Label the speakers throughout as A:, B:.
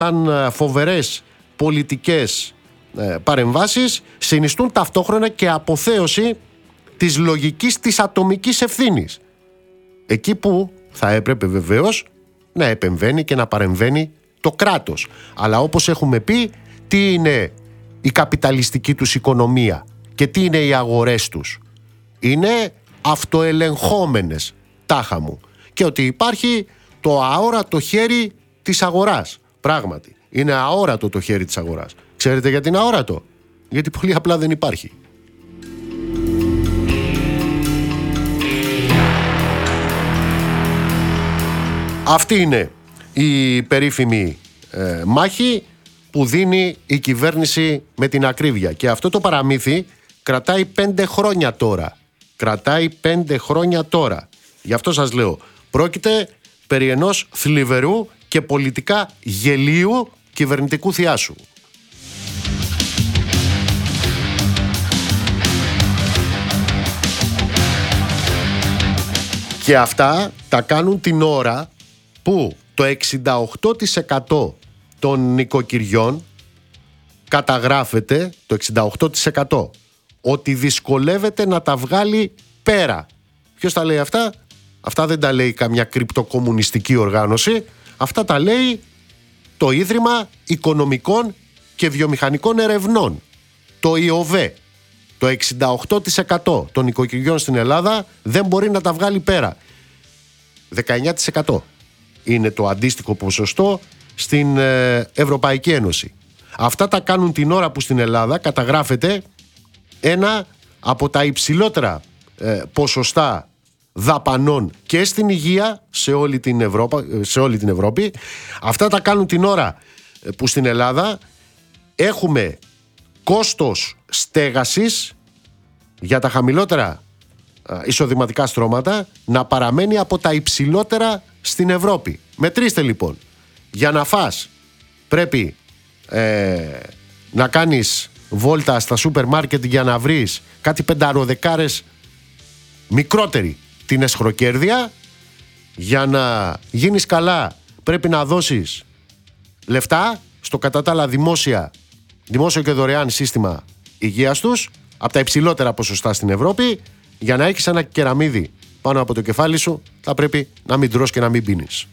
A: σαν φοβερές πολιτικές παρεμβάσεις, συνιστούν ταυτόχρονα και αποθέωση της λογικής της ατομικής ευθύνης. Εκεί που θα έπρεπε βεβαίως να επεμβαίνει και να παρεμβαίνει το κράτος. Αλλά όπως έχουμε πει, τι είναι η καπιταλιστική τους οικονομία και τι είναι οι αγορές τους? Είναι αυτοελεγχόμενες, τάχα μου. Και ότι υπάρχει το αόρατο χέρι της αγοράς. Πράγματι, είναι αόρατο το χέρι της αγοράς. Ξέρετε γιατί είναι αόρατο? Γιατί πολύ απλά δεν υπάρχει. Αυτή είναι η περίφημη μάχη που δίνει η κυβέρνηση με την ακρίβεια. Και αυτό το παραμύθι κρατάει 5 χρόνια τώρα. Κρατάει 5 χρόνια τώρα. Γι' αυτό σας λέω, πρόκειται περί ενός θλιβερού και πολιτικά γελίου κυβερνητικού θειάσου. Και αυτά τα κάνουν την ώρα που το 68% των νοικοκυριών καταγράφεται, το 68%, ότι δυσκολεύεται να τα βγάλει πέρα. Ποιος τα λέει αυτά? Αυτά δεν τα λέει καμιά κρυπτοκομμουνιστική οργάνωση. Αυτά τα λέει το Ίδρυμα Οικονομικών και Βιομηχανικών Ερευνών, το ΙΟΒΕ. Το 68% των νοικοκυριών στην Ελλάδα δεν μπορεί να τα βγάλει πέρα. 19% είναι το αντίστοιχο ποσοστό στην Ευρωπαϊκή Ένωση. Αυτά τα κάνουν την ώρα που στην Ελλάδα καταγράφεται ένα από τα υψηλότερα ποσοστά δαπανών και στην υγεία σε όλη την Ευρώπη. Αυτά τα κάνουν την ώρα που στην Ελλάδα έχουμε κόστος στέγασης για τα χαμηλότερα εισοδηματικά στρώματα να παραμένει από τα υψηλότερα στην Ευρώπη. Μετρήστε λοιπόν, για να φας πρέπει να κάνεις βόλτα στα σούπερ μάρκετ για να βρεις κάτι 5 μικρότερη την εσχροκέρδεια. Για να γίνεις καλά πρέπει να δώσεις λεφτά στο κατά τα άλλα δημόσιο και δωρεάν σύστημα υγείας τους, από τα υψηλότερα ποσοστά στην Ευρώπη. Για να έχεις ένα κεραμίδι πάνω από το κεφάλι σου θα πρέπει να μην τρως και να μην πίνεις.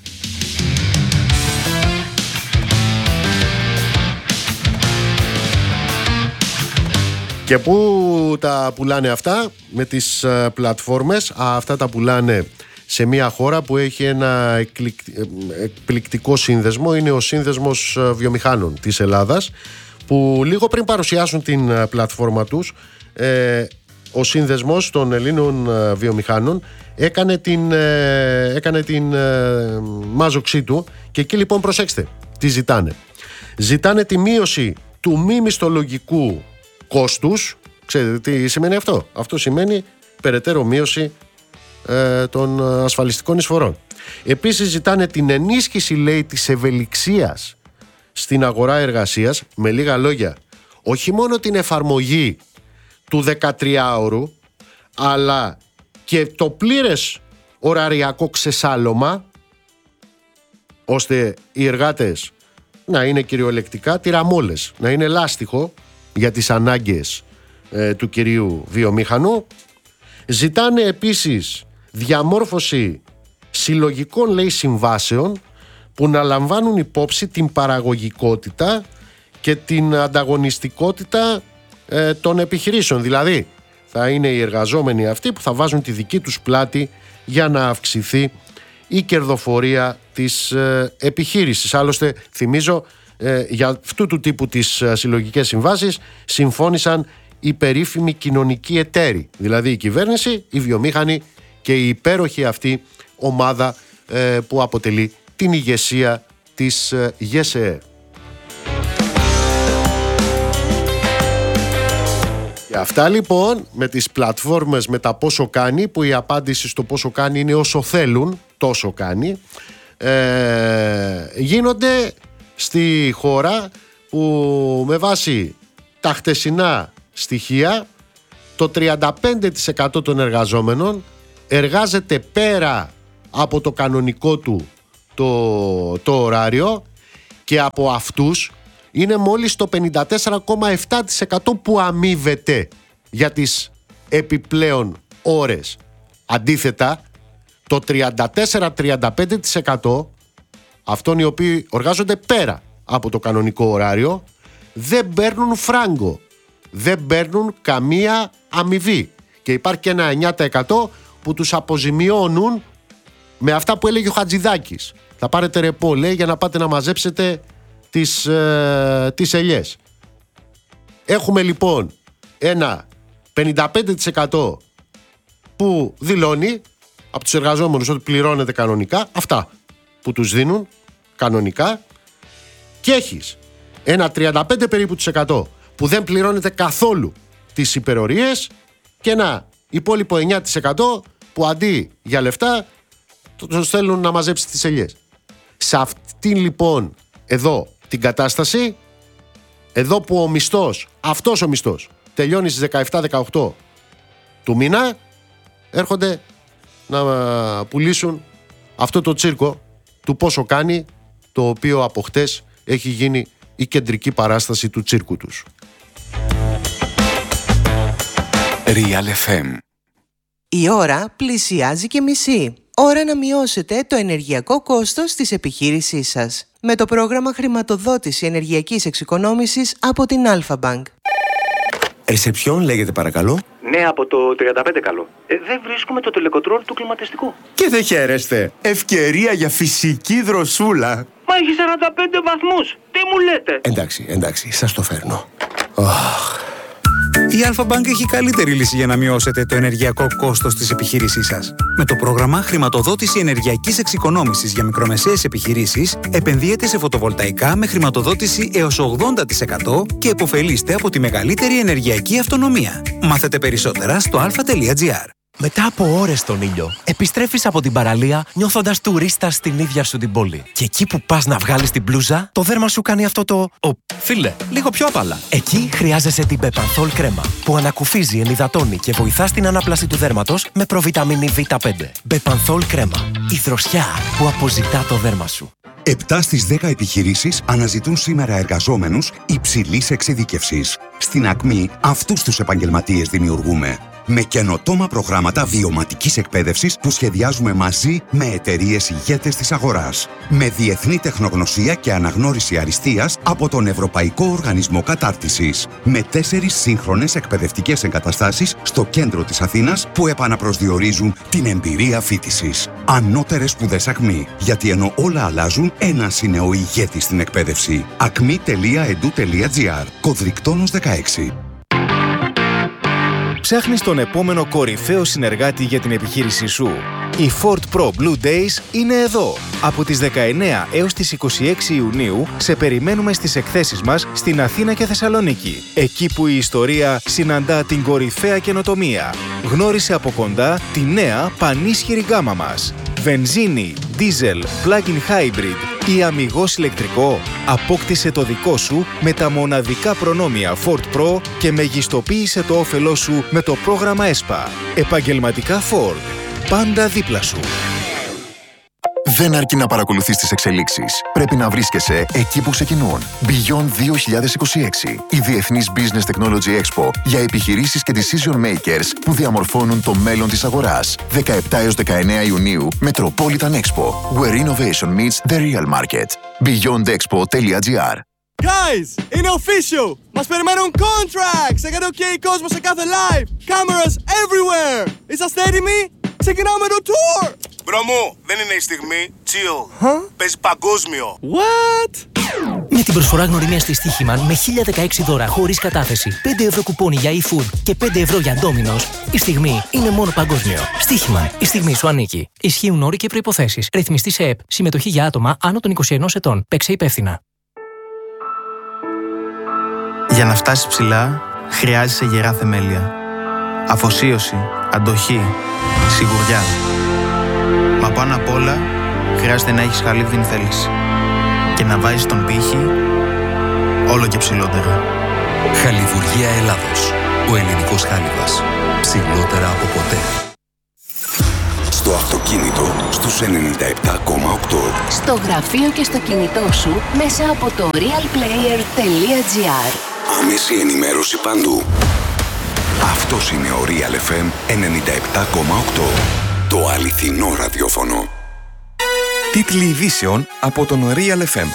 A: Και πού τα πουλάνε αυτά? Με τις πλατφόρμες. Αυτά τα πουλάνε σε μια χώρα που έχει ένα εκπληκτικό σύνδεσμο. Είναι ο Σύνδεσμος Βιομηχάνων της Ελλάδας, που λίγο πριν παρουσιάσουν την πλατφόρμα τους, ο Σύνδεσμος των Ελλήνων Βιομηχάνων έκανε την μάζοξή του. Και εκεί λοιπόν προσέξτε τι ζητάνε. Ζητάνε τη μείωση του μη μισθολογικού κόστους. Ξέρετε τι σημαίνει αυτό? Αυτό σημαίνει περαιτέρω μείωση των ασφαλιστικών εισφορών. Επίσης ζητάνε την ενίσχυση, λέει, της ευελιξίας στην αγορά εργασίας. Με λίγα λόγια, όχι μόνο την εφαρμογή του 13ωρου, αλλά και το πλήρες ωραριακό ξεσάλωμα, ώστε οι εργάτες να είναι κυριολεκτικά τυραμόλες, να είναι λάστιχο για τις ανάγκες του κυρίου βιομήχανου. Ζητάνε επίσης διαμόρφωση συλλογικών, λέει, συμβάσεων που να λαμβάνουν υπόψη την παραγωγικότητα και την ανταγωνιστικότητα των επιχειρήσεων. Δηλαδή θα είναι οι εργαζόμενοι αυτοί που θα βάζουν τη δική τους πλάτη για να αυξηθεί η κερδοφορία της επιχείρησης. Άλλωστε θυμίζω, για αυτού του τύπου τις συλλογικές συμβάσεις συμφώνησαν οι περίφημοι κοινωνικοί εταίροι, δηλαδή η κυβέρνηση, οι βιομήχανοι και η υπέροχη αυτή ομάδα που αποτελεί την ηγεσία της ΓΕΣΕΕ. Και αυτά λοιπόν με τις πλατφόρμες, με τα πόσο κάνει, που η απάντηση στο πόσο κάνει είναι όσο θέλουν, τόσο κάνει, γίνονται στη χώρα που με βάση τα χτεσινά στοιχεία το 35% των εργαζόμενων εργάζεται πέρα από το κανονικό του το ωράριο, Και από αυτούς είναι μόλις το 54,7% που αμείβεται για τις επιπλέον ώρες. Αντίθετα, το 34-35% αυτών οι οποίοι εργάζονται πέρα από το κανονικό ωράριο δεν παίρνουν φράγκο, δεν παίρνουν καμία αμοιβή. Και υπάρχει και ένα 9% που τους αποζημιώνουν με αυτά που έλεγε ο Χατζηδάκης. Θα πάρετε ρεπό, λέει, για να πάτε να μαζέψετε τις ελιές. Έχουμε λοιπόν ένα 55% που δηλώνει από τους εργαζόμενους ότι πληρώνεται κανονικά, αυτά που τους δίνουν κανονικά, και έχεις ένα 35 περίπου % που δεν πληρώνεται καθόλου τις υπερορίες και ένα υπόλοιπο 9% που αντί για λεφτά τους θέλουν να μαζέψει τις ελιές. Σε αυτήν λοιπόν εδώ την κατάσταση, εδώ που ο μισθός, αυτός ο μισθός τελειώνει στις 17-18 του μήνα, έρχονται να πουλήσουν αυτό το τσίρκο του πόσο κάνει, το οποίο από χτες έχει γίνει η κεντρική παράσταση του τσίρκου τους.
B: Real FM.
C: Η ώρα πλησιάζει και μισή. Ώρα να μειώσετε το ενεργειακό κόστος της επιχείρησής σας με το πρόγραμμα χρηματοδότηση ενεργειακής εξοικονόμησης από την Alpha Bank.
D: Ρεσεψιόν λέγεται παρακαλώ.
E: Ναι, από το 35 καλό. Δεν βρίσκουμε το τελεκοτρόλ του κλιματιστικού.
D: Και δεν χαίρεστε. Ευκαιρία για φυσική δροσούλα.
E: Μα έχει 45 βαθμούς. Τι μου λέτε?
D: Εντάξει, σας το φέρνω.
B: Η Alpha Bank έχει καλύτερη λύση για να μειώσετε το ενεργειακό κόστος της επιχείρησής σας. Με το πρόγραμμα χρηματοδότηση ενεργειακής εξοικονόμησης για μικρομεσαίες επιχειρήσεις, επενδύετε σε φωτοβολταϊκά με χρηματοδότηση έως 80% και επωφελείστε από τη μεγαλύτερη ενεργειακή αυτονομία. Μάθετε περισσότερα στο alpha.gr.
F: Μετά από ώρες στον ήλιο, επιστρέφεις από την παραλία νιώθοντας τουρίστας στην ίδια σου την πόλη. Και εκεί που πας να βγάλεις την μπλούζα, το δέρμα σου κάνει αυτό το φίλε, λίγο πιο απαλά. Εκεί χρειάζεσαι την Bepanthol κρέμα, που ανακουφίζει, ενυδατώνει και βοηθά στην ανάπλαση του δέρματος με προβιταμίνη Β5. Bepanthol κρέμα, η δροσιά που αποζητά το δέρμα σου.
G: 7 στις 10 επιχειρήσεις αναζητούν σήμερα εργαζόμενους υψηλής εξειδίκευσης. Στην Ακμή αυτούς τους επαγγελματίες δημιουργούμε. Με καινοτόμα προγράμματα βιωματικής εκπαίδευσης που σχεδιάζουμε μαζί με εταιρείες ηγέτες της αγοράς. Με διεθνή τεχνογνωσία και αναγνώριση αριστείας από τον Ευρωπαϊκό Οργανισμό Κατάρτισης. Με 4 σύγχρονες εκπαιδευτικές εγκαταστάσεις στο κέντρο της Αθήνας που επαναπροσδιορίζουν την εμπειρία φοιτησης. Ανώτερες σπουδές Ακμή. Γιατί ενώ όλα αλλάζουν, ένας είναι ο ηγέτης στην εκπαίδευση. acmi.edu.gr. Κωδρικτόνος 16.
H: Ψάχνεις τον επόμενο κορυφαίο συνεργάτη για την επιχείρησή σου. Οι Ford Pro Blue Days είναι εδώ. Από τις 19 έως τις 26 Ιουνίου σε περιμένουμε στις εκθέσεις μας στην Αθήνα και Θεσσαλονίκη. Εκεί που η ιστορία συναντά την κορυφαία καινοτομία. Γνώρισε από κοντά τη νέα πανίσχυρη γκάμα μας. Βενζίνη, δίζελ, plug-in hybrid ή αμιγώς ηλεκτρικό. Απόκτησε το δικό σου με τα μοναδικά προνόμια Ford Pro και μεγιστοποίησε το όφελό σου με το πρόγραμμα ESPA. Επαγγελματικά Ford. Πάντα δίπλα σου.
I: Δεν αρκεί να παρακολουθείς τις εξελίξεις. Πρέπει να βρίσκεσαι εκεί που ξεκινούν. Beyond 2026. Η Διεθνής Business Technology Expo για επιχειρήσεις και decision makers που διαμορφώνουν το μέλλον της αγοράς. 17 έως 19 Ιουνίου, Metropolitan Expo. Where innovation meets the real market. BeyondExpo.gr.
J: Guys, είναι official! Μας περιμένουν contracts! Έκανε OK κόσμο σε κάθε live! Cameras everywhere! Είσαστε έτοιμοι? Ξεκινάμε το tour!
K: Μπρο μου, δεν είναι η στιγμή. Chill. Παίζει παγκόσμιο.
J: What?
F: Με την προσφορά γνωριμία στη Στοίχημαν με 1016 δώρα χωρίς κατάθεση, 5 ευρώ κουπόνι για eFood και 5 ευρώ για Domino's, η στιγμή είναι μόνο παγκόσμιο. Στοίχημαν, η στιγμή σου ανήκει. Ισχύουν όροι και προϋποθέσεις. Ρυθμιστή σε ΕΠ. Συμμετοχή για άτομα άνω των 21 ετών. Παίξε υπεύθυνα.
L: Για να φτάσεις ψηλά, χρειάζεσαι γερά θεμέλια. Αφοσίωση, αντοχή, σιγουριά. Μα πάνω απ' όλα, χρειάζεται να έχεις χαλίβδινη θέληση. Και να βάζεις τον πύχη όλο και ψηλότερα.
B: Χαλιβουργία Ελλάδος. Ο ελληνικός χάλιβας. Ψηλότερα από ποτέ.
G: Στο αυτοκίνητο στους 97,8.
M: Στο γραφείο και στο κινητό σου μέσα από το realplayer.gr.
G: Άμεση ενημέρωση παντού. Αυτός είναι ο Real FM 97,8. Το αληθινό ραδιόφωνο.
N: Τίτλοι ειδήσεων από τον Real FM.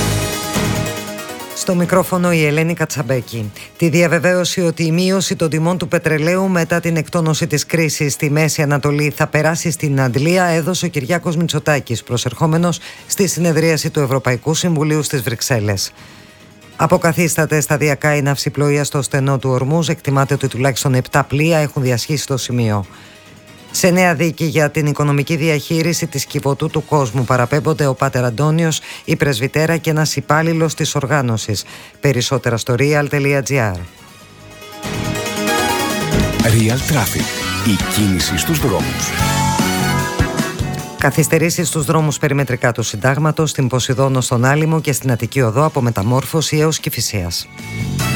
O: Στο μικρόφωνο η Ελένη Κατσαμπέκη. Τη διαβεβαίωση ότι η μείωση των τιμών του πετρελαίου μετά την εκτόνωση της κρίσης στη Μέση Ανατολή θα περάσει στην αντλία έδωσε ο Κυριάκος Μητσοτάκης, προσερχόμενος στη συνεδρίαση του Ευρωπαϊκού Συμβουλίου στις Βρυξέλλες. Αποκαθίσταται σταδιακά η ναυσιπλοεία στο στενό του Ορμούζ. Εκτιμάται ότι τουλάχιστον 7 πλοία έχουν διασχίσει το σημείο. Σε νέα δίκη για την οικονομική διαχείριση της Κιβωτού του κόσμου παραπέμπονται ο Πάτερ Αντώνιος, η πρεσβυτέρα και ένας υπάλληλος της οργάνωσης. Περισσότερα στο real.gr.
G: Real Traffic. Η κίνηση στους δρόμους.
O: Καθυστερήσεις στους δρόμους περιμετρικά του Συντάγματος, στην Ποσειδόνο, στον Άλυμο και στην Αττική Οδό από Μεταμόρφωση έως Κηφισίας.